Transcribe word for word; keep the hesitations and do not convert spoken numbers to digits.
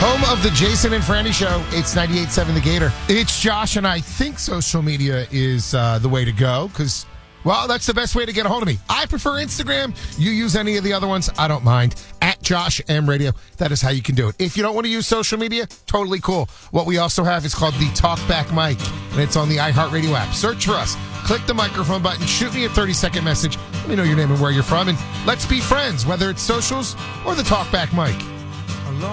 Home of the Jason and Franny Show. It's ninety-eight point seven The Gator. It's Josh, and I think social media is uh, the way to go because, well, that's the best way to get a hold of me. I prefer Instagram. You use any of the other ones, I don't mind. At Josh M Radio. That is how you can do it. If you don't want to use social media, totally cool. What we also have is called the Talkback Mic, and it's on the iHeartRadio app. Search for us. Click the microphone button. Shoot me a thirty-second message. Let me know your name and where you're from, and let's be friends, whether it's socials or the Talkback Mic.